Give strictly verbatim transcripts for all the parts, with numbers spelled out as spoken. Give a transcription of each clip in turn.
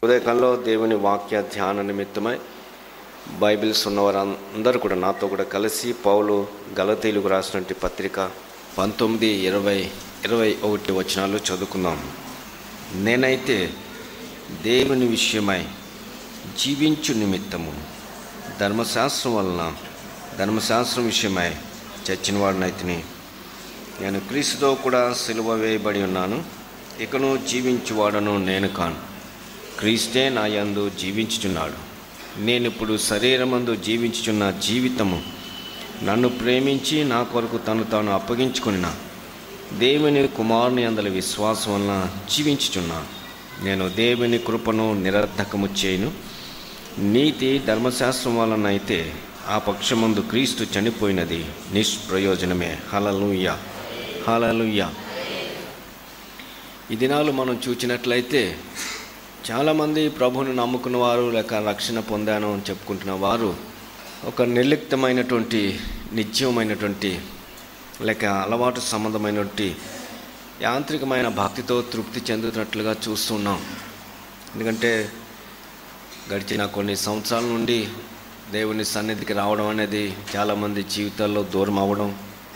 ఉదయకాలంలో దేవుని వాక్య ధ్యాన నిమిత్తమై బైబిల్స్ ఉన్నవారు అందరూ కూడా నాతో కూడా కలిసి పౌలు గలతీయులకు రాసినటువంటి పత్రిక పంతొమ్మిది ఇరవై ఇరవై ఒకటి వచనాలు చదువుకుందాం. నేనైతే దేవుని విషయమై జీవించు నిమిత్తము ధర్మశాస్త్రం వలన ధర్మశాస్త్రం విషయమై చచ్చిన వాడినైతిని. నేను క్రీస్తుతో కూడా సిలువ వేయబడి ఉన్నాను. ఇకను జీవించువాడను నేను కాను, క్రీస్తే నా యందు జీవించుచున్నాడు. నేను ఇప్పుడు శరీరమందు జీవించుచున్న జీవితము నన్ను ప్రేమించి నా కొరకు తను తాను అప్పగించుకొనిన దేవుని కుమారుని అందలి విశ్వాసం వలన జీవించుచున్నాను. నేను దేవుని కృపను నిరర్ధకము చేయను. నీతి ధర్మశాస్త్రం వలన అయితే ఆ పక్షమందు క్రీస్తు చనిపోయినది నిష్ప్రయోజనమే. హల్లెలూయా, హల్లెలూయా. ఈ దినాలు మనం చూచినట్లయితే చాలామంది ప్రభువుని నమ్ముకున్న వారు లేక రక్షణ పొందాను అని చెప్పుకుంటున్న వారు ఒక నిర్లిప్తమైనటువంటి నిత్యమైనటువంటి లేక అలవాటు సంబంధమైనటువంటి యాంత్రికమైన భక్తితో తృప్తి చెందుతున్నట్లుగా చూస్తున్నాం. ఎందుకంటే గడిచిన కొన్ని సంవత్సరాల నుండి దేవుని సన్నిధికి రావడం అనేది చాలామంది జీవితాల్లో దూరం అవ్వడం,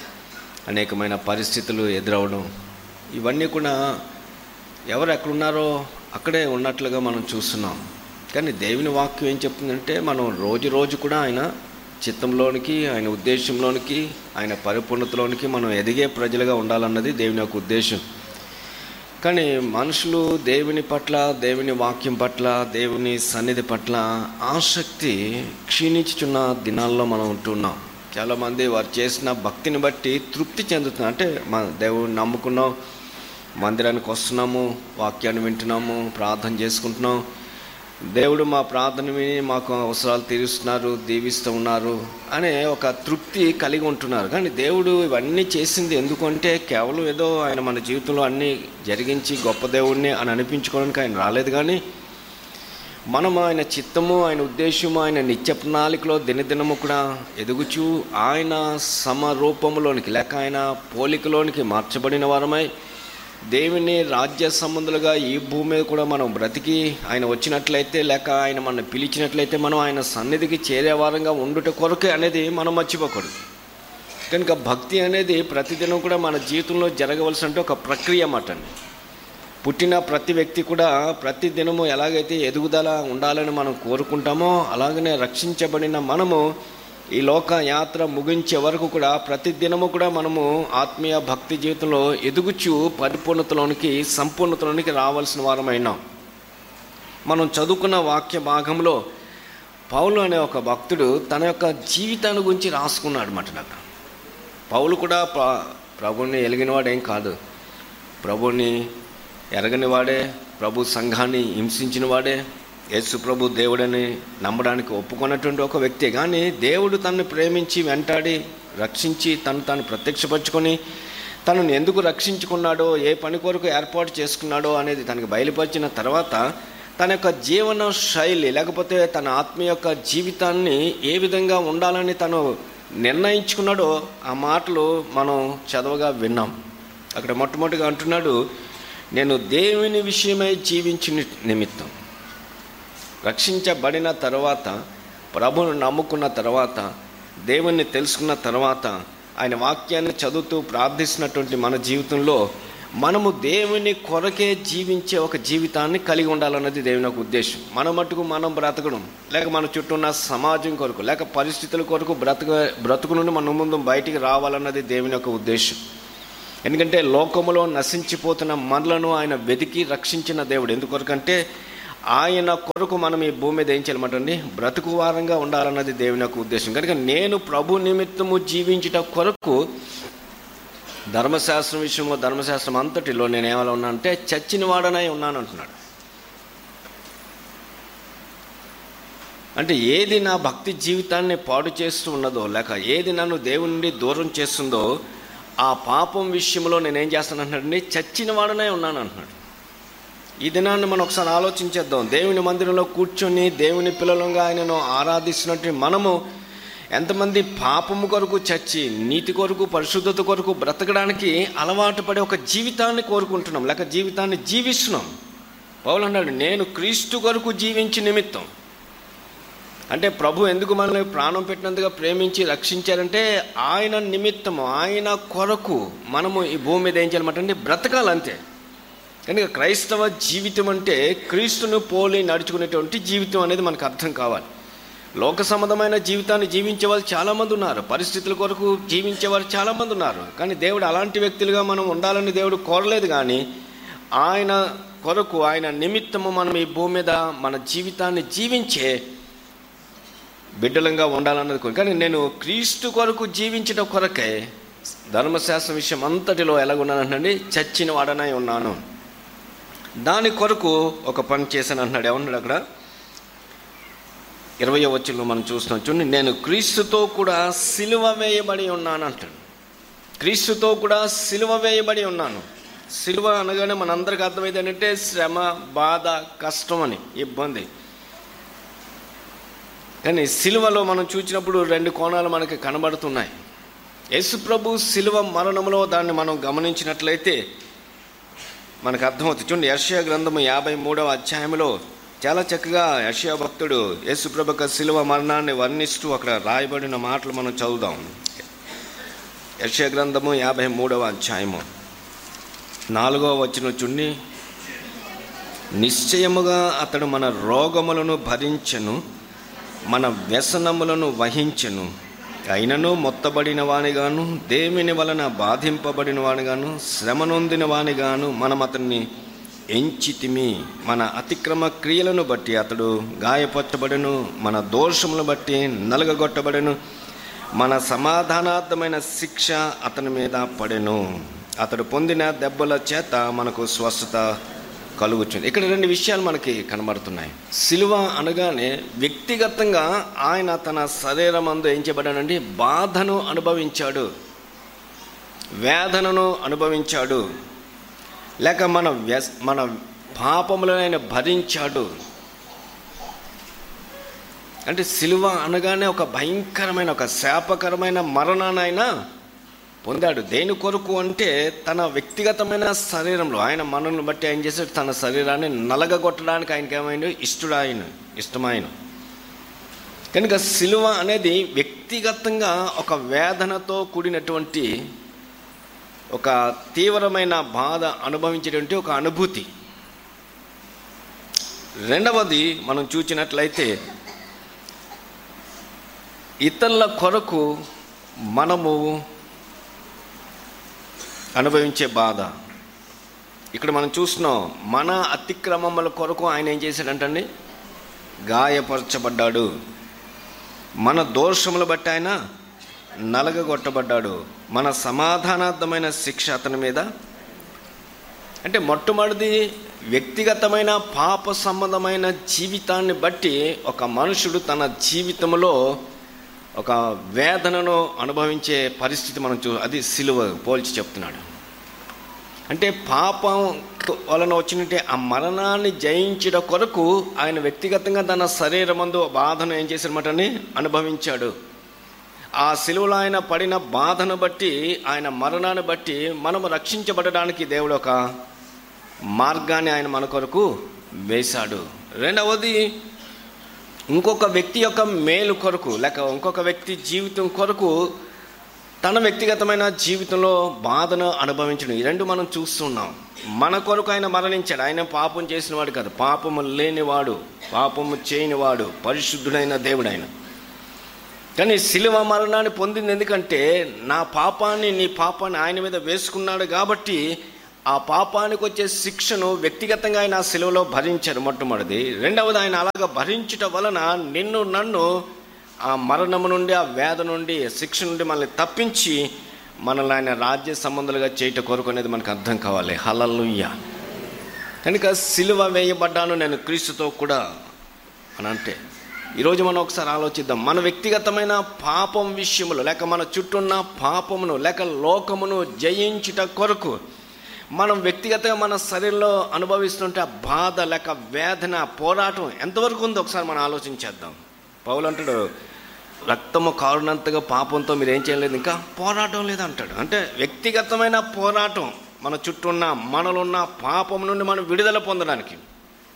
అనేకమైన పరిస్థితులు ఎదురవడం, ఇవన్నీ కూడా ఎవరు ఎక్కడున్నారో అక్కడే ఉన్నట్లుగా మనం చూస్తున్నాం. కానీ దేవుని వాక్యం ఏం చెప్తుందంటే మనం రోజు రోజు కూడా ఆయన చిత్తంలోనికి, ఆయన ఉద్దేశంలోనికి, ఆయన పరిపూర్ణతలోనికి మనం ఎదిగే ప్రజలుగా ఉండాలన్నది దేవుని యొక్క ఉద్దేశం. కానీ మనుషులు దేవుని పట్ల, దేవుని వాక్యం పట్ల, దేవుని సన్నిధి పట్ల ఆసక్తి క్షీణించుచున్న దినాల్లో మనం ఉంటున్నాం. చాలామంది వారు చేసిన భక్తిని బట్టి తృప్తి చెందుతున్నారు. అంటే మన దేవుని నమ్ముకున్నాం, మందిరానికి వస్తున్నాము, వాక్యాన్ని వింటున్నాము, ప్రార్థన చేసుకుంటున్నాం, దేవుడు మా ప్రార్థన విని మాకు అవసరాలు తీరుస్తున్నారు, దీవిస్తూ ఉన్నారు అనే ఒక తృప్తి కలిగి ఉంటున్నారు. కానీ దేవుడు ఇవన్నీ చేసింది ఎందుకంటే కేవలం ఏదో ఆయన మన జీవితంలో అన్నీ జరిగించి గొప్ప దేవుడిని అని అనిపించుకోవడానికి ఆయన రాలేదు. కానీ మనం ఆయన చిత్తము, ఆయన ఉద్దేశము, ఆయన నిత్య ప్రణాళికలో దినదినము కూడా ఎదుగుచూ ఆయన సమరూపములోనికి లేక ఆయన పోలికలోనికి మార్చబడిన వారమై దేవుని రాజ్య సంబంధులుగా ఈ భూమి మీద కూడా మనం బ్రతికి ఆయన వచ్చినట్లయితే లేక ఆయన మనం పిలిచినట్లయితే మనం ఆయన సన్నిధికి చేరేవారంగా ఉండుట కొరకే అనేది మనం మర్చిపోకూడదు. కనుక భక్తి అనేది ప్రతిదినం కూడా మన జీవితంలో జరగవలసిన ఒక ప్రక్రియ అన్నమాట. పుట్టిన ప్రతి వ్యక్తి కూడా ప్రతి దినము ఎలాగైతే ఎదుగుదల ఉండాలని మనం కోరుకుంటామో అలాగనే రక్షించబడిన మనము ఈ లోక యాత్ర ముగించే వరకు కూడా ప్రతి దినము కూడా మనము ఆత్మీయ భక్తి జీవితంలో ఎదుగుచూ పరిపూర్ణతలోనికి, సంపూర్ణతలోనికి రావాల్సిన వారమైనాం. మనం చదువుకున్న వాక్య భాగంలో పౌలు అనే ఒక భక్తుడు తన యొక్క జీవితాన్ని గురించి రాసుకున్నాడు అన్నమాట. పౌలు కూడా ప్రభువుని ఎలిగినవాడేం కాదు, ప్రభువుని ఎరగని వాడే, ప్రభు సంఘాన్ని హింసించిన వాడే, యేసు ప్రభు దేవుడని నమ్మడానికి ఒప్పుకున్నటువంటి ఒక వ్యక్తి. కానీ దేవుడు తనను ప్రేమించి వెంటాడి రక్షించి తను తాను ప్రత్యక్షపరచుకొని తనను ఎందుకు రక్షించుకున్నాడో, ఏ పని కొరకు ఏర్పాటు చేసుకున్నాడో అనేది తనకు బయలుపరిచిన తర్వాత తన యొక్క జీవన శైలి లేకపోతే తన ఆత్మీయ యొక్క జీవితాన్ని ఏ విధంగా ఉండాలని తను నిర్ణయించుకున్నాడో ఆ మాటలు మనం చదవగా విన్నాం. అక్కడ మొట్టమొదటిగా అంటున్నాడు, నేను దేవుని విషయమై జీవించిన నిమిత్తం. రక్షించబడిన తర్వాత, ప్రభువును నమ్ముకున్న తర్వాత, దేవుణ్ణి తెలుసుకున్న తర్వాత, ఆయన వాక్యాన్ని చదువుతూ ప్రార్థిస్తున్నటువంటి మన జీవితంలో మనము దేవుని కొరకే జీవించే ఒక జీవితాన్ని కలిగి ఉండాలన్నది దేవుని యొక్క ఉద్దేశం. మన మటుకు మనం బ్రతకడం లేక మన చుట్టూ ఉన్న సమాజం కొరకు లేక పరిస్థితుల కొరకు బ్రతక బ్రతుకు నుండి మన ముందు బయటికి రావాలన్నది దేవుని యొక్క ఉద్దేశం. ఎందుకంటే లోకములో నశించిపోతున్న మనలను ఆయన వెతికి రక్షించిన దేవుడు. ఎందుకొరకంటే ఆయన కొరకు మనం ఈ భూమి మీద ఏం చేయాలన్నమాట, బ్రతుకు వారంగా ఉండాలన్నది దేవుని యొక్క ఉద్దేశం. కనుక నేను ప్రభు నిమిత్తము జీవించుట కొరకు ధర్మశాస్త్రం విషయంలో ధర్మశాస్త్రం అంతటిలో నేను ఏమైనా ఉన్నా అంటే చచ్చిన వాడనై ఉన్నాను అంటున్నాడు. అంటే ఏది నా భక్తి జీవితాన్ని పాడు చేస్తూ ఉన్నదో లేక ఏది నన్ను దేవుని నుండి దూరం చేస్తుందో ఆ పాపం విషయంలో నేనేం చేస్తాను అంటున్నాడండి, చచ్చిన వాడనై ఉన్నాను అంటున్నాడు. ఈ దినాన్ని మనం ఒకసారి ఆలోచించేద్దాం. దేవుని మందిరంలో కూర్చొని దేవుని పిల్లలుగా ఆయనను ఆరాధిస్తున్నట్టు మనము ఎంతమంది పాపము కొరకు చచ్చి నీతి కొరకు, పరిశుద్ధత కొరకు బ్రతకడానికి అలవాటు పడే ఒక జీవితాన్ని కోరుకుంటున్నాం లేక జీవితాన్ని జీవిస్తున్నాం. పౌలు అన్నాడు, నేను క్రీస్తు కొరకు జీవించి నిమిత్తం. అంటే ప్రభు ఎందుకు మనల్ని ప్రాణం పెట్టినందుగా ప్రేమించి రక్షించారంటే ఆయన నిమిత్తము, ఆయన కొరకు మనము ఈ భూమి మీద ఏం చేయాలన్నమాట అంటే బ్రతకాలంతే. కనుక క్రైస్తవ జీవితం అంటే క్రీస్తును పోలి నడుచుకునేటువంటి జీవితం అనేది మనకు అర్థం కావాలి. లోక సంబంధమైన జీవితాన్ని జీవించే వాళ్ళు చాలామంది ఉన్నారు, పరిస్థితుల కొరకు జీవించే వారు చాలామంది ఉన్నారు. కానీ దేవుడు అలాంటి వ్యక్తులుగా మనం ఉండాలని దేవుడు కోరలేదు. కానీ ఆయన కొరకు, ఆయన నిమిత్తము మనం ఈ భూమి మీద మన జీవితాన్ని జీవించే బిడ్డలంగా ఉండాలన్నది కోరిక. కానీ నేను క్రీస్తు కొరకు జీవించడం కొరకే ధర్మశాస్త్ర విషయం అంతటిలో ఎలాగున్నానండి, చచ్చిన వాడనై ఉన్నాను. దాని కొరకు ఒక పని చేశాను అంటున్నాడు. ఏమన్నాడు అక్కడ ఇరవయో వచనంలో మనం చూస్తున్నాం చూడండి, నేను క్రీస్తుతో కూడా సిలువ వేయబడి ఉన్నాను అంటాడు. క్రీస్తుతో కూడా సిలువ వేయబడి ఉన్నాను. సిలువ అనగానే మనందరికీ అర్థమైంది ఏంటంటే శ్రమ, బాధ, కష్టం అని, ఇబ్బంది. కానీ సిలువలో మనం చూసినప్పుడు రెండు కోణాలు మనకి కనబడుతున్నాయి. యేసు ప్రభు సిలువ మరణంలో దాన్ని మనం గమనించినట్లయితే మనకు అర్థమవుతుంది. చూడండి, యెషయా గ్రంథము యాభై మూడవ అధ్యాయంలో చాలా చక్కగా యెషయా భక్తుడు యేసు ప్రభు యొక్క సిలువ మరణాన్ని వర్ణిస్తూ అక్కడ రాయబడిన మాటలు మనం చదువుదాం. యెషయా గ్రంథము యాభై మూడవ అధ్యాయము నాలుగవ వచనం చూడండి, నిశ్చయముగా అతడు మన రోగములను భరించెను, మన వ్యసనములను వహించెను, అయినను మొత్తబడిన వానిగాను, దేవుని వలన బాధింపబడిన వానిగాను, శ్రమ నొందిన వానిగాను మనం అతన్ని ఎంచితిమి. మన అతిక్రమ క్రియలను బట్టి అతడు గాయపరచబడెను, మన దోషములను బట్టి నలగగొట్టబడెను, మన సమాధానార్థమైన శిక్ష అతని మీద పడెను, అతడు పొందిన దెబ్బల చేత మనకు స్వస్థత కలుగుతుంది. ఇక్కడ రెండు విషయాలు మనకి కనబడుతున్నాయి. సిలువ అనగానే వ్యక్తిగతంగా ఆయన తన శరీరమందు ఏం చేయబడ్డాడండి, బాధను అనుభవించాడు, వేదనను అనుభవించాడు, లేక మన వ్యస్ మన పాపములను ఆయన భరించాడు. అంటే సిలువ అనగానే ఒక భయంకరమైన, ఒక శాపకరమైన మరణాన్ని ఆయన పొందాడు. దేని కొరకు అంటే తన వ్యక్తిగతమైన శరీరంలో ఆయన మనల్ని బట్టి ఆయన చేశాడు, తన శరీరాన్ని నలగగొట్టడానికి ఆయనకి ఏమైంది, ఇష్టడు, ఆయన ఇష్టమైన. కనుక సిలువ అనేది వ్యక్తిగతంగా ఒక వేదనతో కూడినటువంటి, ఒక తీవ్రమైన బాధ అనుభవించేటువంటి ఒక అనుభూతి. రెండవది మనం చూసినట్లయితే ఇతరుల కొరకు మనము అనుభవించే బాధ. ఇక్కడ మనం చూస్తున్నాం, మన అతిక్రమముల కొరకు ఆయన ఏం చేశాడంటండి, గాయపరచబడ్డాడు, మన దోషములు బట్టి ఆయన నలగగొట్టబడ్డాడు, మన సమాధానార్థమైన శిక్ష అతని మీద. అంటే మొట్టమొదటిది వ్యక్తిగతమైన పాప సంబంధమైన జీవితాన్ని బట్టి ఒక మనుషుడు తన జీవితంలో ఒక వేదనను అనుభవించే పరిస్థితి మనం చూ అది సిలువ పోల్చి చెప్తున్నాడు. అంటే పాపం వలన వచ్చినట్టే ఆ మరణాన్ని జయించడం కొరకు ఆయన వ్యక్తిగతంగా తన శరీరమందు బాధను ఏం చేశారన్నమాట అని అనుభవించాడు. ఆ సిలువలో ఆయన పడిన బాధను బట్టి, ఆయన మరణాన్ని బట్టి మనము రక్షించబడడానికి దేవుడు ఒక మార్గాన్ని ఆయన మన కొరకు వేశాడు. రెండవది ఇంకొక వ్యక్తి యొక్క మేలు కొరకు, లేక ఇంకొక వ్యక్తి జీవితం కొరకు తన వ్యక్తిగతమైన జీవితంలో బాధను అనుభవించడం, ఈ రెండు మనం చూస్తున్నాం. మన కొరకు ఆయన మరణించాడు. ఆయన పాపం చేసిన వాడు కాదు, పాపము లేనివాడు, పాపము చేయనివాడు, పరిశుద్ధుడైన దేవుడు ఆయన. కానీ సిలువ మరణాన్ని పొందింది ఎందుకంటే నా పాపాన్ని, నీ పాపాన్ని ఆయన మీద వేసుకున్నాడు కాబట్టి ఆ పాపానికి వచ్చే శిక్షను వ్యక్తిగతంగా ఆయన ఆ సిలువలో భరించారు మొట్టమొదటిది. రెండవది ఆయన అలాగ భరించటం వలన నిన్ను నన్ను ఆ మరణము నుండి, ఆ వేద నుండి, శిక్ష నుండి మనల్ని తప్పించి మనల్ని ఆయన రాజ్య సంబంధాలుగా చేయట కొరకు అనేది మనకు అర్థం కావాలి. హల్లెలూయా. కనుక సిలువ వేయబడ్డాను నేను క్రీస్తుతో కూడా అని అంటే, ఈరోజు మనం ఒకసారి ఆలోచిద్దాం. మన వ్యక్తిగతమైన పాపం విషయంలో, లేక మన చుట్టూ ఉన్న పాపమును లేక లోకమును జయించుట కొరకు మనం వ్యక్తిగతంగా మన శరీరంలో అనుభవిస్తుంటే ఆ బాధ లేక వేదన, పోరాటం ఎంతవరకు ఉందో ఒకసారి మనం ఆలోచించేద్దాం. పౌలు అంటాడు, రక్తము కారునంతగా పాపంతో మీరు ఏం చేయలేదు, ఇంకా పోరాటం లేదంటాడు. అంటే వ్యక్తిగతమైన పోరాటం మన చుట్టూ ఉన్న మనలో ఉన్న పాపం నుండి మనం విడుదల పొందడానికి.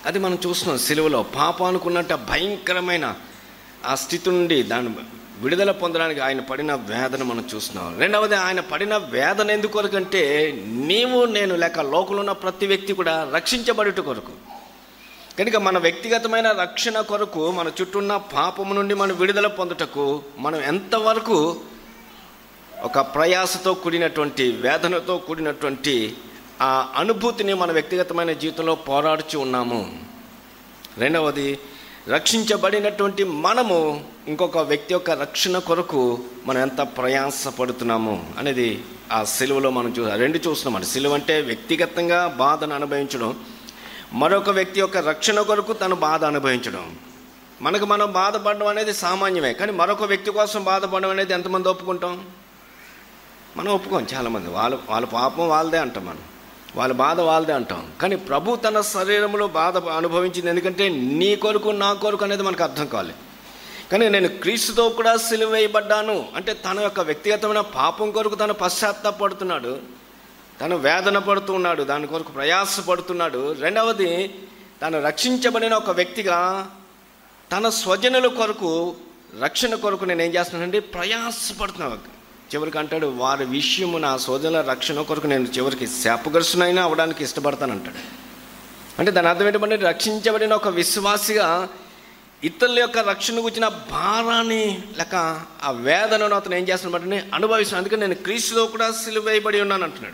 అది మనం చూస్తున్నాం. సిలువలో పాపానికి ఉన్నట్టు భయంకరమైన ఆ స్థితి నుండి దాన్ని విడుదల పొందడానికి ఆయన పడిన వేదన మనం చూస్తున్నాం. రెండవది, ఆయన పడిన వేదన ఎందుకు కొరకంటే నీవు నేను లేక లోకంలో ఉన్న ప్రతి వ్యక్తి కూడా రక్షించబడుట కొరకు. కనుక మన వ్యక్తిగతమైన రక్షణ కొరకు, మన చుట్టూ ఉన్న పాపము నుండి మనం విడుదల పొందుటకు మనం ఎంతవరకు ఒక ప్రయాసతో కూడినటువంటి, వేదనతో కూడినటువంటి ఆ అనుభూతిని మన వ్యక్తిగతమైన జీవితంలో పోరాడుచు ఉన్నాము. రెండవది, రక్షించబడినటువంటి మనము ఇంకొక వ్యక్తి యొక్క రక్షణ కొరకు మనం ఎంత ప్రయాసపడుతున్నాము అనేది ఆ సిలువలో మనం చూ రెండు చూస్తున్నాం. అంటే సిలువ అంటే వ్యక్తిగతంగా బాధను అనుభవించడం, మరొక వ్యక్తి యొక్క రక్షణ కొరకు తను బాధ అనుభవించడం. మనకు మనం బాధపడడం అనేది సామాన్యమే, కానీ మరొక వ్యక్తి కోసం బాధపడడం అనేది ఎంతమంది ఒప్పుకుంటాం? మనం ఒప్పుకోం. చాలామంది వాళ్ళ వాళ్ళ పాపం వాళ్ళదే అంటాం, మనం వాళ్ళ బాధ వాళ్ళదే అంటాం. కానీ ప్రభు తన శరీరంలో బాధ అనుభవించింది ఎందుకంటే నీ కొరకు నా కొరకు అనేది మనకు అర్థం కావాలి. కానీ నేను క్రీస్తుతో కూడా సిలువ వేయబడ్డాను అంటే తన యొక్క వ్యక్తిగతమైన పాపం కొరకు తను పశ్చాత్తాపడుతున్నాడు, తను వేదన పడుతూ ఉన్నాడు, దాని కొరకు ప్రయాసపడుతున్నాడు. రెండవది, తను రక్షించబడిన ఒక వ్యక్తిగా తన స్వజనుల కొరకు, రక్షణ కొరకు నేను ఏం చేస్తున్నానండి, ప్రయాసపడుతున్నాను. చివరికి అంటాడు, వారి విషయము నా స్వజనుల రక్షణ కొరకు నేను చివరికి శాపగ్రస్తునైనా అవడానికి ఇష్టపడతానంటాడు. అంటే దాని అర్థం ఏంటంటే రక్షించబడిన ఒక విశ్వాసిగా ఇతరుల యొక్క రక్షణ గురించిన భారాన్ని లేక ఆ వేదనను అతను ఏం చేస్తున్నాడు, అనుభవిస్తున్నాను. అందుకని నేను క్రీస్తులో కూడా సిలువ వేయబడి ఉన్నాను అంటున్నాడు.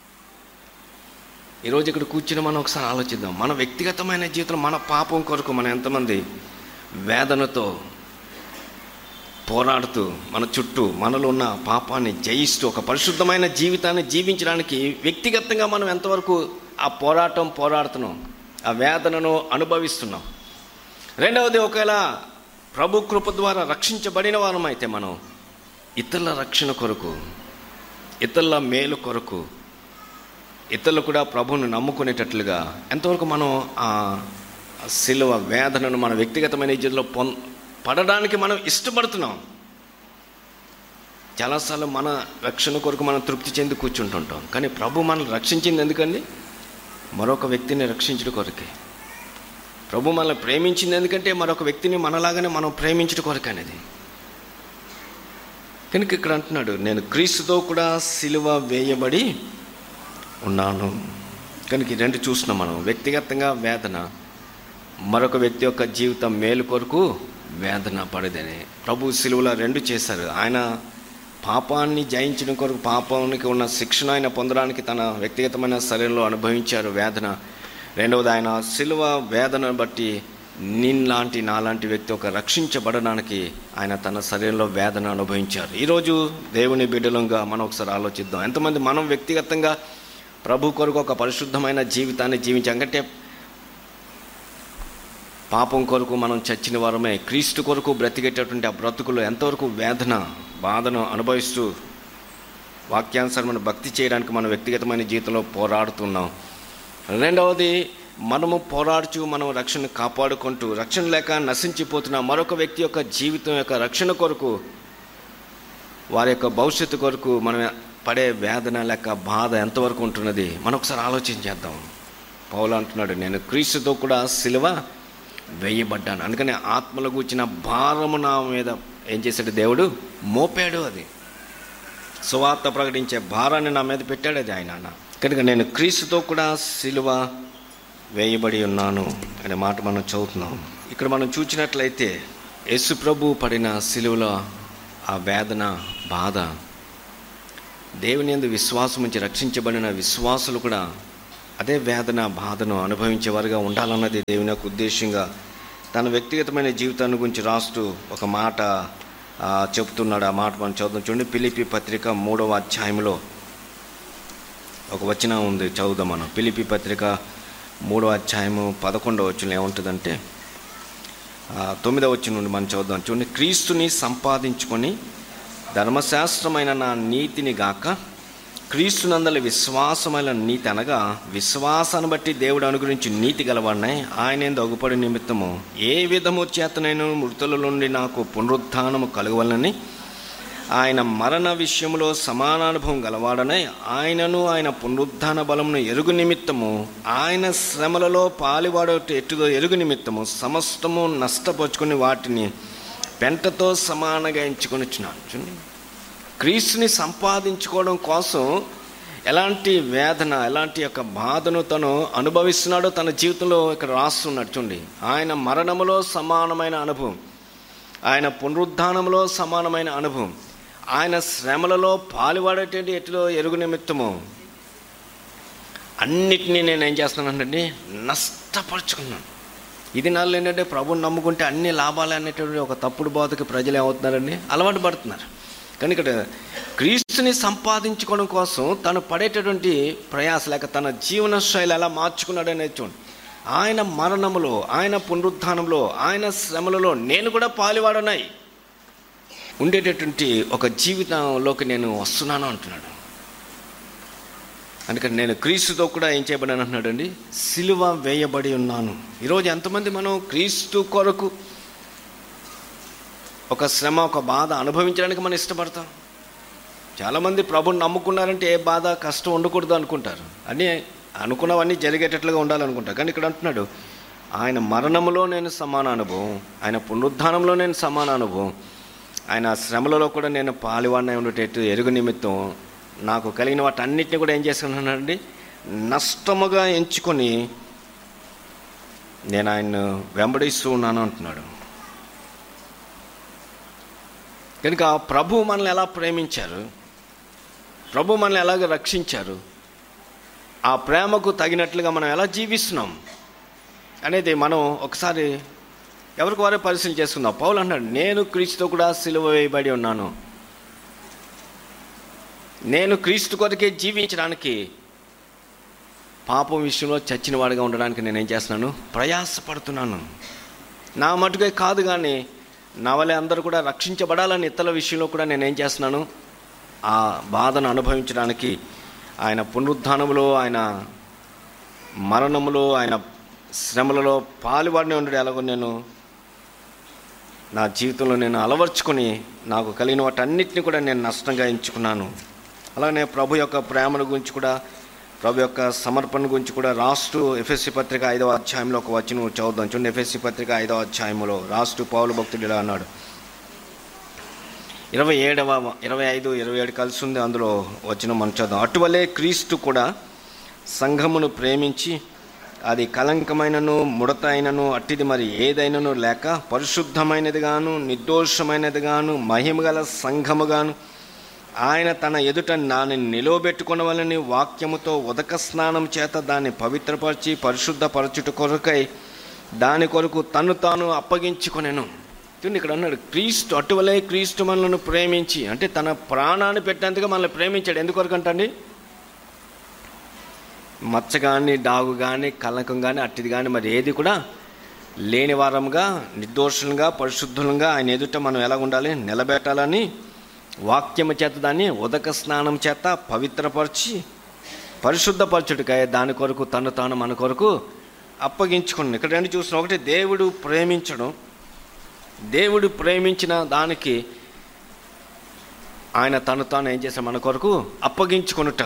ఈరోజు ఇక్కడ కూర్చుని మనం ఒకసారి ఆలోచిద్దాం. మన వ్యక్తిగతమైన జీవితంలో మన పాపం కొరకు మనం ఎంతమంది వేదనతో పోరాడుతూ, మన చుట్టూ మనలో ఉన్న పాపాన్ని జయిస్తూ ఒక పరిశుద్ధమైన జీవితాన్ని జీవించడానికి వ్యక్తిగతంగా మనం ఎంతవరకు ఆ పోరాటం పోరాడుతున్నాం, ఆ వేదనను అనుభవిస్తున్నాం. రెండవది, ఒకవేళ ప్రభు కృప ద్వారా రక్షించబడిన వారం అయితే మనం ఇతరుల రక్షణ కొరకు, ఇతరుల మేలు కొరకు, ఇతరులు కూడా ప్రభువును నమ్ముకునేటట్లుగా ఎంతవరకు మనం ఆ సిలువ వేదనను మన వ్యక్తిగతమైన జీవితంలో పొం పడడానికి మనం ఇష్టపడుతున్నాం. చాలాసార్లు మన రక్షణ కొరకు మనం తృప్తి చెంది కూర్చుంటుంటాం, కానీ ప్రభు మనల్ని రక్షించింది ఎందుకండి? మరొక వ్యక్తిని రక్షించడం కొరకే. ప్రభు మనల్ని ప్రేమించింది ఎందుకంటే మరొక వ్యక్తిని మనలాగానే మనం ప్రేమించడం కొరకు అనేది. కనుక ఇక్కడ అంటున్నాడు, నేను క్రీస్తుతో కూడా సిలువ వేయబడి ఉన్నాను. కనుక ఈ రెండు చూస్తున్నాం మనం. వ్యక్తిగతంగా వేదన, మరొక వ్యక్తి యొక్క జీవితం మేలు కొరకు వేదన పడదని ప్రభు సిలువలో రెండు చేశారు. ఆయన పాపాన్ని జయించడం కొరకు, పాపానికి ఉన్న శిక్షణ ఆయన పొందడానికి తన వ్యక్తిగతమైన శరీరంలో అనుభవించారు వేదన. రెండవది, ఆయన సిలువ వేదనను బట్టి నిన్లాంటి నాలాంటి వ్యక్తి ఒక రక్షించబడడానికి ఆయన తన శరీరంలో వేదన అనుభవించారు. ఈరోజు దేవుని బిడ్డలంగా మనం ఒకసారి ఆలోచిద్దాం. ఎంతమంది మనం వ్యక్తిగతంగా ప్రభు కొరకు ఒక పరిశుద్ధమైన జీవితాన్ని జీవించాం అంటే పాపం కొరకు మనం చచ్చిన వారమే, క్రీస్తు కొరకు బ్రతికేటటువంటి ఆ బ్రతుకులు ఎంతవరకు వేదన బాధను అనుభవిస్తూ వాక్యానుసారమైన భక్తి చేయడానికి మనం వ్యక్తిగతమైన జీవితంలో పోరాడుతున్నాం. రెండవది, మనము పోరాడుచు మనం రక్షణ కాపాడుకుంటూ రక్షణ లేక నశించిపోతున్న మరొక వ్యక్తి యొక్క జీవితం యొక్క రక్షణ కొరకు, వారి యొక్క భవిష్యత్తు కొరకు మనం పడే వేదన లేక బాధ ఎంతవరకు ఉంటున్నది మనం ఒకసారి ఆలోచించేద్దాం. పౌలు అంటున్నాడు, నేను క్రీస్తుతో కూడా సిలువ వేయబడ్డాను. అందుకని ఆత్మల గూర్చిన భారము నా మీద ఏం చేశాడు దేవుడు? మోపాడు. అది సువార్త ప్రకటించే భారాన్ని నా మీద పెట్టాడు అది ఆయన. కనుక నేను క్రీస్తుతో కూడా సిలువ వేయబడి ఉన్నాను అనే మాట మనం చదువుతున్నాం. ఇక్కడ మనం చూసినట్లయితే యేసు ప్రభు పడిన సిలువలో ఆ వేదన బాధ, దేవుని యందు విశ్వాసం నుంచి రక్షించబడిన విశ్వాసులు కూడా అదే వేదన బాధను అనుభవించేవారుగా ఉండాలన్నది దేవుని యొక్క ఉద్దేశంగా తన వ్యక్తిగతమైన జీవితాన్ని గురించి రాస్తూ ఒక మాట చెప్తున్నాడు. ఆ మాట మనం చదువుతాం. చూడండి, ఫిలిప్పీ పత్రిక మూడవ అధ్యాయంలో ఒక వచనం ఉంది, చదువుదాం మనం. ఫిలిప్పీ పత్రిక మూడవ అధ్యాయము పదకొండవ వచనం ఏముంటుందంటే, తొమ్మిదవ వచనం నుండి మనం చదువుదాం. చూడండి, క్రీస్తుని సంపాదించుకొని ధర్మశాస్త్రమైన నా నీతిని గాక క్రీస్తునందలి విశ్వాసమైన నీతి అనగా విశ్వాసాన్ని బట్టి దేవుడు అనుగ్రహించి నీతి గలవాడినై ఆయన యందు అగుపడి నిమిత్తము ఏ విధము చేతనైనా మృతుల నుండి నాకు పునరుత్థానము కలగవలనని ఆయన మరణ విషయంలో సమానానుభవం గలవాడనై ఆయనను ఆయన పునరుద్ధాన బలమును ఎరుగు నిమిత్తము ఆయన శ్రమలలో పాలివాడు ఎట్టుదో ఎరుగు నిమిత్తము సమస్తము నష్టపరుచుకుని వాటిని పెంటతో సమానంగా ఎంచుకొనిచున్నాను. చూడండి, క్రీస్తుని సంపాదించుకోవడం కోసం ఎలాంటి వేదన, ఎలాంటి యొక్క బాధను తను అనుభవిస్తున్నాడో తన జీవితంలో ఇక్కడ రాస్తున్నాడు. చూడండి, ఆయన మరణములో సమానమైన అనుభవం, ఆయన పునరుద్ధానంలో సమానమైన అనుభవం, ఆయన శ్రమలలో పాలుపడేటువంటి ఎటులో ఎరుగు నిమిత్తము అన్నిటినీ నేను ఏం చేస్తున్నానండి, నష్టపరుచుకున్నాను. ఇది నాళ్ళు ఏంటంటే ప్రభుని నమ్ముకుంటే అన్ని లాభాలు అనేటువంటి ఒక తప్పుడు బోధకి ప్రజలు ఏమవుతున్నారండి, అలవాటు పడుతున్నారు. కానీ ఇక్కడ క్రీస్తుని సంపాదించుకోవడం కోసం తను పడేటటువంటి ప్రయాస లేక తన జీవన శైలి ఎలా మార్చుకున్నాడు అనేది చూడండి. ఆయన మరణములో, ఆయన పునరుద్ధానంలో, ఆయన శ్రమలలో నేను కూడా పాలువాడనై ఉండేటటువంటి ఒక జీవితంలోకి నేను వస్తున్నాను అంటున్నాడు. అందుకని నేను క్రీస్తుతో కూడా ఏం చేయబడాను అంటున్నాడు అండి, సిలువ వేయబడి ఉన్నాను. ఈరోజు ఎంతమంది మనం క్రీస్తు కొరకు ఒక శ్రమ, ఒక బాధ అనుభవించడానికి మనం ఇష్టపడతాం. చాలామంది ప్రభుని నమ్ముకున్నారంటే ఏ బాధ, కష్టం ఉండకూడదు అనుకుంటారు. అన్నీ అనుకున్నవన్నీ జరిగేటట్లుగా ఉండాలనుకుంటారు. కానీ ఇక్కడ అంటున్నాడు, ఆయన మరణములో నేను సమాన అనుభవం, ఆయన పునరుద్ధానంలో నేను సమాన అనుభవం, ఆయన శ్రమలలో కూడా నేను పాలువాడినై ఉండేటట్టు ఎరుగు నిమిత్తం నాకు కలిగిన వాటి అన్నిటిని కూడా ఏం చేసుకున్నానండి, నష్టముగా ఎంచుకొని నేను ఆయన్ను వెంబడిస్తూ ఉన్నాను అంటున్నాడు. కనుక ప్రభు మనల్ని ఎలా ప్రేమించారు, ప్రభు మనల్ని ఎలాగ రక్షించారు, ఆ ప్రేమకు తగినట్లుగా మనం ఎలా జీవిస్తున్నాం అనేది మనం ఒకసారి ఎవరికి వారే పరిశీలన చేసుకుందాం. పౌలు అన్నాడు, నేను క్రీస్తుతో కూడా సిలువ వేయబడి ఉన్నాను. నేను క్రీస్తు కొరకే జీవించడానికి, పాపం విషయంలో చచ్చిన వాడిగా ఉండడానికి నేనేం చేస్తున్నాను, ప్రయాసపడుతున్నాను. నా మటుకే కాదు, కానీ నా వల్లే అందరూ కూడా రక్షించబడాలని ఇతరుల విషయంలో కూడా నేనేం చేస్తున్నాను, ఆ బాధను అనుభవించడానికి, ఆయన పునరుద్ధానములో, ఆయన మరణములో, ఆయన శ్రమలలో పాలువాడిని ఉండడు ఎలాగో నేను నా జీవితంలో నేను అలవర్చుకొని నాకు కలిగిన వాటి అన్నిటిని కూడా నేను నష్టంగా ఎంచుకున్నాను. అలానే ప్రభు యొక్క ప్రేమను గురించి కూడా, ప్రభు యొక్క సమర్పణ గురించి కూడా రాస్తూ ఎఫెసీ పత్రిక ఐదవ అధ్యాయంలో ఒక వచనం చదువుదాం. చూడండి, ఎఫెసీ పత్రిక ఐదవ అధ్యాయంలో రాస్తూ పౌలు భక్తుడు ఇలా అన్నాడు. ఇరవై ఏడవ ఇరవై ఐదు ఇరవై ఏడు కలిసి ఉంది, అందులో వచనం మనం చదువుదాం. అటువలే క్రీస్తు కూడా సంఘమును ప్రేమించి అది కలంకమైనను ముడత అయినను అట్టిది మరి ఏదైనను లేక పరిశుద్ధమైనది గాను నిర్దోషమైనది గాను మహిమగల సంఘముగాను ఆయన తన ఎదుట నాని నిలవబెట్టుకునవలని వాక్యముతో ఉదక స్నానం చేత దాన్ని పవిత్రపరిచి పరిశుద్ధపరచుట కొరకై దాని కొరకు తను తాను అప్పగించుకొనెను. ఇక్కడ అన్నాడు, క్రీస్తు అటువలే క్రీస్తు మనలను ప్రేమించి, అంటే తన ప్రాణాన్ని పెట్టేందుకు మనల్ని ప్రేమించాడు. ఎందుకొరకు అంటండి, మచ్చ కానీ డాగు కానీ కలంకం కానీ అట్టిది కానీ మరి ఏది కూడా లేని వారంగా నిర్దోషులుగా పరిశుద్ధులుగా ఆయన ఎదుట మనం ఎలా ఉండాలి, నిలబెట్టాలని వాక్యము చేత దాన్ని ఉదక స్నానం చేత పవిత్రపరిచి పరిశుద్ధపరచుటకై దాని కొరకు తను తాను మన కొరకు అప్పగించుకున్నాను. ఇక్కడ రెండు చూసిన, ఒకటి దేవుడు ప్రేమించడం, దేవుడు ప్రేమించిన దానికి ఆయన తను తాను ఏం చేశాడు, మన కొరకు అప్పగించుకొనుట.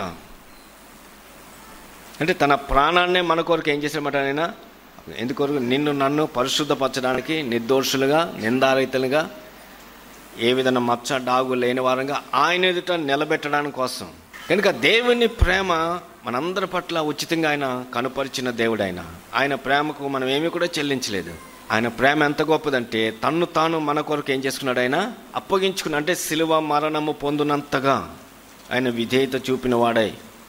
అంటే తన ప్రాణాన్నే మన కొరకు ఏం చేశాడన్నమాట ఆయన. ఎందుకొరకు, నిన్ను నన్ను పరిశుద్ధపరచడానికి, నిర్దోషులుగా నిందారహితులుగా ఏ విధంగా మచ్చ డాగు లేని వారంగా ఆయన ఎదుట నిలబెట్టడానికి కోసం. కనుక దేవుని ప్రేమ మనందరి పట్ల ఉచితంగా ఆయన కనుపరిచిన దేవుడు. ఆయన ఆయన ప్రేమకు మనం ఏమీ కూడా చెల్లించలేదు. ఆయన ప్రేమ ఎంత గొప్పదంటే తన్ను తాను మన కొరకు ఏం చేసుకున్నాడు, ఆయన అప్పగించుకున్నాడు. అంటే సిలువ మరణము పొందినంతగా ఆయన విధేయత చూపిన వాడై,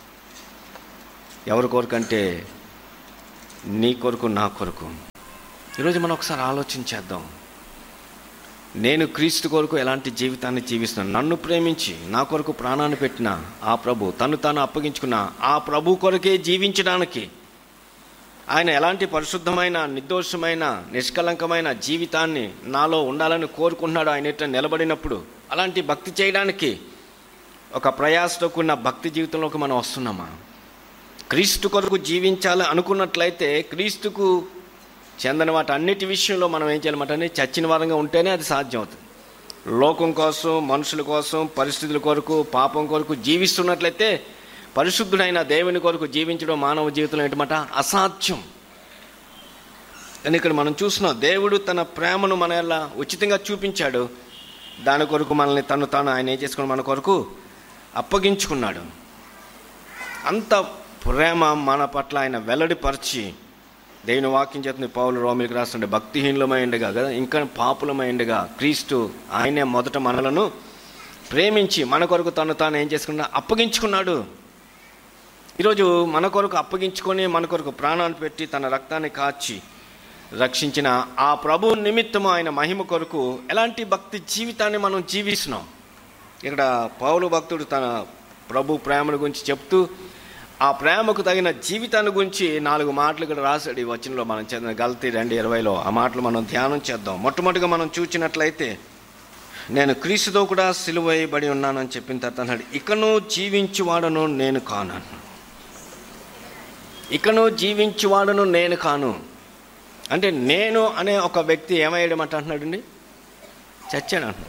ఎవరి కొరకు అంటే నీ కొరకు, నా కొరకు. ఈరోజు మనం ఒకసారి ఆలోచించేద్దాం. నేను క్రీస్తు కొరకు ఎలాంటి జీవితాన్ని జీవిస్తున్నాను. నన్ను ప్రేమించి నా కొరకు ప్రాణాన్ని పెట్టిన ఆ ప్రభు, తను తాను అప్పగించుకున్న ఆ ప్రభు కొరకే జీవించడానికి ఆయన ఎలాంటి పరిశుద్ధమైన, నిర్దోషమైన, నిష్కలంకమైన జీవితాన్ని నాలో ఉండాలని కోరుకుంటున్నాడు. ఆయన ఎట్లా నిలబడినప్పుడు అలాంటి భక్తి చేయడానికి ఒక ప్రయాసతో కూడిన భక్తి జీవితంలోకి మనం వస్తున్నామా? క్రీస్తు కొరకు జీవించాలి అనుకున్నట్లయితే క్రీస్తుకు చెందిన వాటి అన్నిటి విషయంలో మనం ఏం చేయాలన్నమాట, చచ్చిన వారంగా ఉంటేనే అది సాధ్యం అవుతుంది. లోకం కోసం, మనుషుల కోసం, పరిస్థితుల కొరకు, పాపం కొరకు జీవిస్తున్నట్లయితే పరిశుద్ధుడైన దేవుని కొరకు జీవించడం మానవ జీవితంలో ఏంటన్నమాట అసాధ్యం. కానీ ఇక్కడ మనం చూస్తున్నాం, దేవుడు తన ప్రేమను మన ఎలా ఉచితంగా చూపించాడు. దాని కొరకు మనల్ని తను తాను ఆయన ఏం చేసుకుని మన కొరకు అప్పగించుకున్నాడు. అంత ప్రేమ మన పట్ల ఆయన వెల్లడిపరిచి, దేవుని వాక్యం చేస్తుంది పౌలు రోమిలికి రాస్తుండే, భక్తిహీనులమైండగా కదా ఇంకా పాపులమైండగా క్రీస్తు ఆయనే మొదట మనలను ప్రేమించి మన కొరకు తను తాను ఏం చేసుకున్నా అప్పగించుకున్నాడు. ఈరోజు మన కొరకు అప్పగించుకొని మన కొరకు ప్రాణాన్ని పెట్టి తన రక్తాన్ని కాచి రక్షించిన ఆ ప్రభు నిమిత్తము ఆయన మహిమ కొరకు ఎలాంటి భక్తి జీవితాన్ని మనం జీవిస్తున్నాం. ఇక్కడ పౌలు భక్తుడు తన ప్రభు ప్రేమను గురించి చెప్తూ ఆ ప్రేమకు తగిన జీవితాన్ని గురించి నాలుగు మాటలు ఇక్కడ రాశాడు. ఈ వచనంలో మనం చదివిన గల్తీ రెండు ఇరవైలో ఆ మాటలు మనం ధ్యానం చేద్దాం. మొట్టమొదటిగా మనం చూసినట్లయితే, నేను క్రీస్తుతో కూడా సిలువ వేయబడి ఉన్నానని చెప్పిన తర్వాత అన్నాడు, ఇకను జీవించువాడను నేను కాను. ఇకను జీవించువాడను నేను కాను అంటే నేను అనే ఒక వ్యక్తి ఏమయ్యడం అంట అంటున్నాడండి, చచ్చాడు అంటున్నాడు.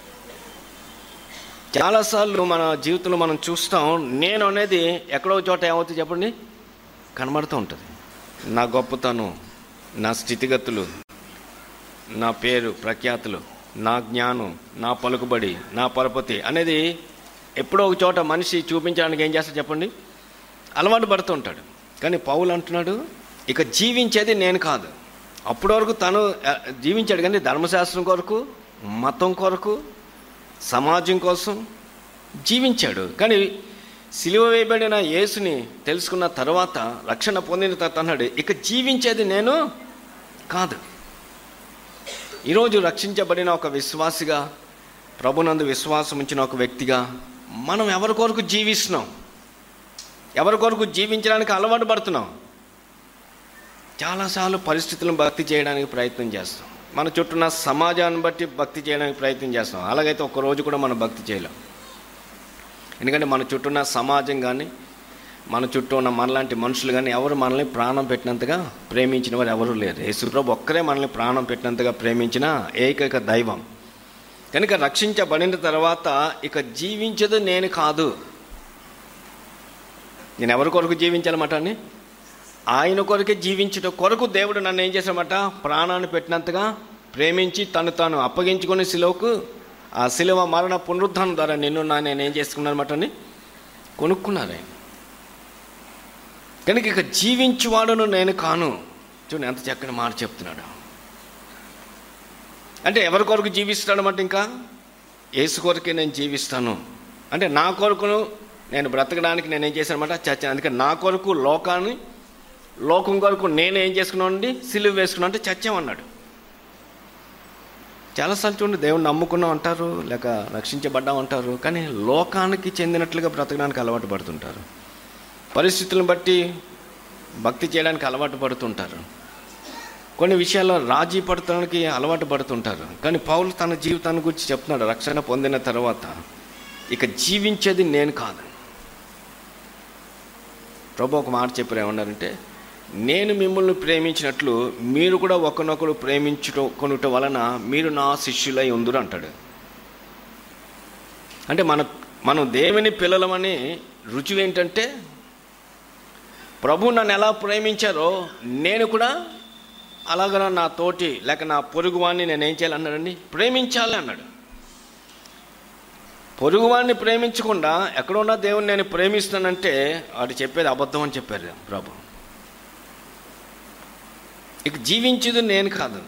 చాలాసార్లు మన జీవితంలో మనం చూస్తాం, నేను అనేది ఎక్కడో చోట ఏమవుతుంది చెప్పండి, కనబడుతూ ఉంటుంది. నా గొప్పతనం, నా స్థితిగతులు, నా పేరు ప్రఖ్యాతులు, నా జ్ఞానం, నా పలుకుబడి, నా పరపతి అనేది ఎప్పుడో ఒక చోట మనిషి చూపించడానికి ఏం చేస్తాడు చెప్పండి, అలవాటు పడుతూ ఉంటాడు. కానీ పౌలు అంటున్నాడు, ఇక జీవించేది నేను కాదు. అప్పటి వరకు తను జీవించాడు కానీ ధర్మశాస్త్రం కొరకు, మతం కొరకు, సమాజం కోసం జీవించాడు. కానీ సిలువ వేయబడిన యేసుని తెలుసుకున్న తర్వాత, రక్షణ పొందిన తర్వాత అన్నాడు, ఇక జీవించేది నేను కాదు. ఈరోజు రక్షించబడిన ఒక విశ్వాసిగా, ప్రభునందు విశ్వాసం ఉంచిన ఒక వ్యక్తిగా మనం ఎవరి కొరకు జీవిస్తున్నాం, ఎవరి కొరకు జీవించడానికి అలవాటు పడుతున్నాం. చాలాసార్లు పరిస్థితులను భక్తి చేయడానికి ప్రయత్నం చేస్తాం, మన చుట్టూ ఉన్న సమాజాన్ని బట్టి భక్తి చేయడానికి ప్రయత్నం చేస్తాం. అలాగైతే ఒక్కరోజు కూడా మనం భక్తి చేయలేం. ఎందుకంటే మన చుట్టూ ఉన్న సమాజం కానీ, మన చుట్టూ ఉన్న మనలాంటి మనుషులు కానీ ఎవరు మనల్ని ప్రాణం పెట్టినంతగా ప్రేమించిన వారు ఎవరు లేరు. యేసుప్రభు ఒక్కరే మనల్ని ప్రాణం పెట్టినంతగా ప్రేమించిన ఏకైక దైవం. కనుక రక్షించబడిన తర్వాత ఇక జీవించదు నేను కాదు. నేను ఎవరి కొరకు జీవించాలన్నమాట అని, ఆయన కొరకే జీవించడం కొరకు దేవుడు నన్ను ఏం చేశామట, ప్రాణాన్ని పెట్టినంతగా ప్రేమించి తను తాను అప్పగించుకొని సిలువకు, ఆ సిలువ మరణ పునరుద్ధానం ద్వారా నిన్ను నా నేను ఏం చేసుకున్నానమాట అని కొనుక్కున్నారు ఆయన. కనుక ఇక జీవించువాడును నేను కాను. చూడండి ఎంత చక్కని మాట చెప్తున్నాడు. అంటే ఎవరి కొరకు జీవిస్తాడు అన్నమాట, ఇంకా యేసు కొరకే నేను జీవిస్తాను అంటే నా కొరకును నేను బ్రతకడానికి నేనేం చేశానమాట చచ్చాను. అందుకే నా కొరకు లోకాన్ని, లోకం కొరకు నేను ఏం చేసుకున్నానండి, సిలువ వేసుకున్నా అంటే చచ్చామన్నాడు. చాలాసార్లు చూడండి, దేవుణ్ణి నమ్ముకున్నాం అంటారు, లేక రక్షించబడ్డాం అంటారు, కానీ లోకానికి చెందినట్లుగా బ్రతకడానికి అలవాటు పడుతుంటారు. పరిస్థితులను బట్టి భక్తి చేయడానికి అలవాటు పడుతుంటారు. కొన్ని విషయాల్లో రాజీ పడటానికి అలవాటు పడుతుంటారు. కానీ పౌలు తన జీవితాన్ని గురించి చెప్తున్నాడు, రక్షణ పొందిన తర్వాత ఇక జీవించేది నేను కాదు. ప్రభు ఒక మాట చెప్పారు, ఏమన్నారంటే, నేను మిమ్మల్ని ప్రేమించినట్లు మీరు కూడా ఒకరినొకరు ప్రేమించుకొనుట వలన మీరు నా శిష్యులై ఉందురు అంటాడు. అంటే మన మనం దేవుని పిల్లలమని రుజువు ఏంటంటే, ప్రభు నన్ను ఎలా ప్రేమించారో నేను కూడా అలాగ నా తోటి లేక నా పొరుగువాడిని నేను ఏం చేయాలి అన్నాడండి, ప్రేమించాలి అన్నాడు. పొరుగువాడిని ప్రేమించకుండా ఎక్కడున్నా దేవుని నేను ప్రేమిస్తానంటే వాడు చెప్పేది అబద్ధం అని చెప్పారు ప్రభు. ఇక జీవించేది నేను కాదు.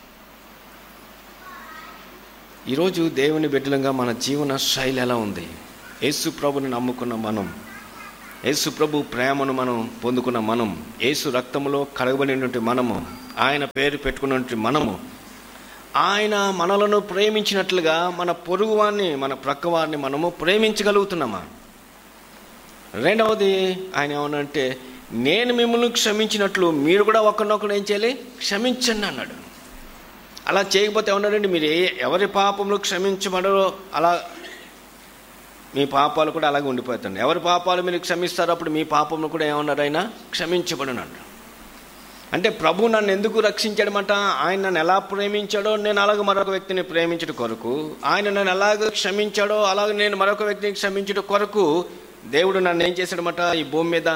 ఈరోజు దేవుని బిడ్డలంగా మన జీవన శైలి ఎలా ఉంది? యేసు ప్రభుని నమ్ముకున్న మనం, యేసు ప్రభు ప్రేమను మనం పొందుకున్న మనం, యేసు రక్తములో కడగబడినటువంటి మనము, ఆయన పేరు పెట్టుకున్నటువంటి మనము, ఆయన మనలను ప్రేమించినట్లుగా మన పొరుగువారిని, మన ప్రక్కవారిని మనము ప్రేమించగలుగుతున్నామా? రెండవది ఆయన ఏమన్నంటే, నేను మిమ్మల్ని క్షమించినట్లు మీరు కూడా ఒకరినొకరు ఏం చేయాలి, క్షమించండి అన్నాడు. అలా చేయకపోతే ఏమన్నాడండి, మీరు ఏ ఎవరి పాపములు క్షమించబడరో అలా మీ పాపాలు కూడా అలాగే ఉండిపోతాయి. ఎవరి పాపాలు మీరు క్షమిస్తారో అప్పుడు మీ పాపములు కూడా ఏమన్నారు, ఆయన క్షమించబడను అన్నాడు. అంటే ప్రభు నన్ను ఎందుకు రక్షించడమంట? ఆయన నన్ను ఎలా ప్రేమించాడో నేను అలాగ మరొక వ్యక్తిని ప్రేమించడం కొరకు, ఆయన నన్ను ఎలాగ క్షమించాడో అలాగ నేను మరొక వ్యక్తిని క్షమించడం కొరకు దేవుడు నన్ను ఏం చేశాడనమాట? ఈ భూమి మీద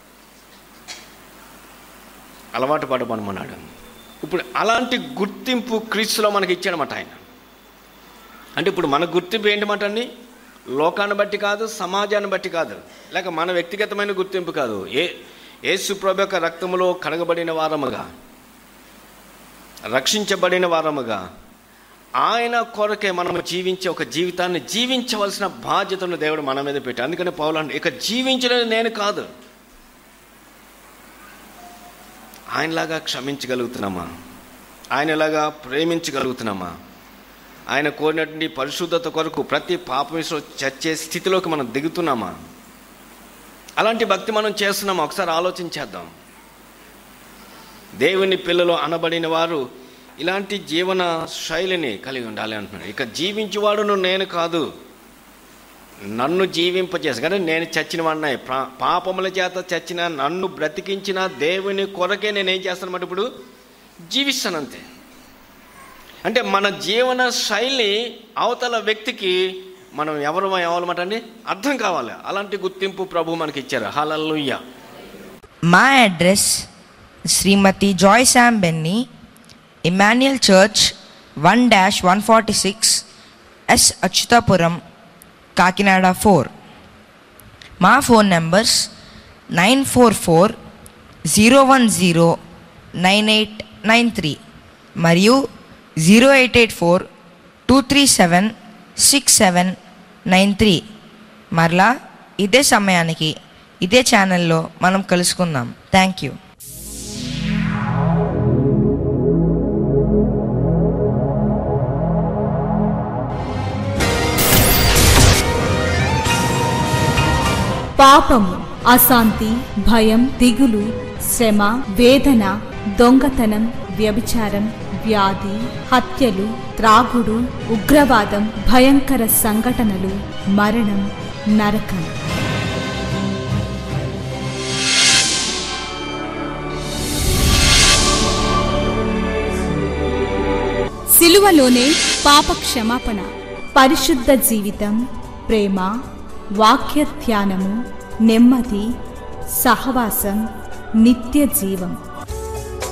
అలవాటు పడమన్నాడు. ఇప్పుడు అలాంటి గుర్తింపు క్రీస్తులో మనకి ఇచ్చాడనమాట ఆయన. అంటే ఇప్పుడు మన గుర్తింపు ఏంటన్నమాట అండి? లోకాన్ని బట్టి కాదు, సమాజాన్ని బట్టి కాదు, లేక మన వ్యక్తిగతమైన గుర్తింపు కాదు. ఏ యేసు ప్రభు యొక్క రక్తములో కడగబడిన వారముగా, రక్షించబడిన వారముగా ఆయన కొరకే మనం జీవించే ఒక జీవితాన్ని జీవించవలసిన బాధ్యతను దేవుడు మన మీద పెట్టాడు. అందుకని పౌలు అంటే ఇక జీవించడం నేను కాదు, ఆయనలాగా క్షమించగలుగుతున్నామా, ఆయనలాగా ప్రేమించగలుగుతున్నామా, ఆయన కోరినటువంటి పరిశుద్ధత కొరకు ప్రతి పాపం చచ్చే స్థితిలోకి మనం దిగుతున్నామా? అలాంటి భక్తి మనం చేస్తున్నామా? ఒకసారి ఆలోచించేద్దాం. దేవుని పిల్లలు అనబడిన వారు ఇలాంటి జీవన శైలిని కలిగి ఉండాలి అంటున్నాడు. ఇక జీవించేవాడును నేను కాదు, నన్ను జీవింపచేసి, కానీ నేను చచ్చిన వాడినా, పాపముల చేత చచ్చిన నన్ను బ్రతికించిన దేవుని కొరకే నేనేం చేస్తానన్నమాట? ఇప్పుడు జీవిస్తానంతే. అంటే మన జీవన శైలి అవతల వ్యక్తికి మనం ఎవరు అవ్వాలన్నమాట అండి అర్థం కావాలి. అలాంటి గుర్తింపు ప్రభు మనకి ఇచ్చారు. హల్లెలూయా. మా అడ్రస్ శ్రీమతి Joy Sam Benny, Emmanuel church, one dash one forty six yes Atchutapuram, Kakinada four. మా phone numbers nine four four zero one zero nine eight nine three మరియు zero eight eight four two three seven six seven nine three. మరలా ఇదే సమయానికి ఇదే ఛానల్లో మనం కలుసుకుందాం. Thank you. పాపము, అశాంతి, భయం, దిగులు, శ్రమ, వేదన, దొంగతనం, వ్యభిచారం, వ్యాధి, హత్యలు, త్రాగుడు, ఉగ్రవాదం, భయంకర సంఘటనలు, మరణం, నరకం. సిలువలోనే పాప క్షమాపణ, పరిశుద్ధ జీవితం, ప్రేమ, వాక్య ధ్యానము, నెమ్మది, సహవాసం, నిత్య జీవం.